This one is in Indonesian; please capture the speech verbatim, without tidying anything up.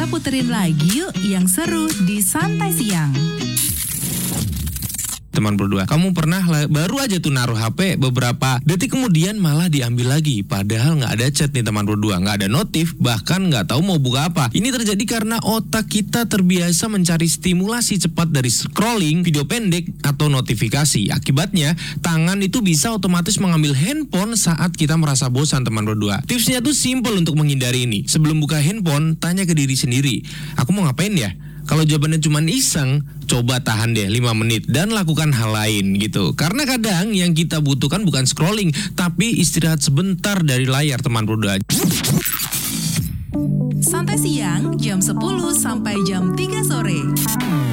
Kita puterin lagi yuk yang seru di Santai Siang. Teman berdua, kamu pernah lah, baru aja tuh naruh H P, beberapa detik kemudian malah diambil lagi, padahal nggak ada chat nih teman berdua, nggak ada notif, bahkan nggak tahu mau buka apa. Ini terjadi karena otak kita terbiasa mencari stimulasi cepat dari scrolling video pendek atau notifikasi. Akibatnya tangan itu bisa otomatis mengambil handphone saat kita merasa bosan teman berdua. Tipsnya tuh simple untuk menghindari ini. Sebelum buka handphone, tanya ke diri sendiri, aku mau ngapain ya? Kalau jawabannya cuma iseng, coba tahan deh lima menit dan lakukan hal lain gitu. Karena kadang yang kita butuhkan bukan scrolling, tapi istirahat sebentar dari layar teman berdua. Santai Siang jam sepuluh sampai jam tiga sore.